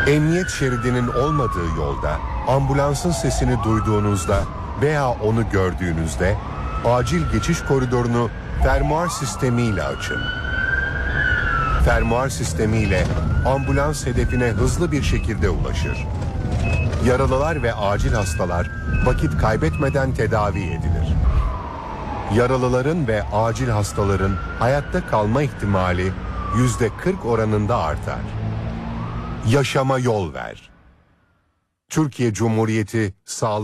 Emniyet şeridinin olmadığı yolda ambulansın sesini duyduğunuzda veya onu gördüğünüzde acil geçiş koridorunu fermuar sistemiyle açın. Fermuar sistemiyle ambulans hedefine hızlı bir şekilde ulaşır. Yaralılar ve acil hastalar vakit kaybetmeden tedavi edilir. Yaralıların ve acil hastaların hayatta kalma ihtimali %40 oranında artar. Yaşama yol ver. Türkiye Cumhuriyeti Sağlık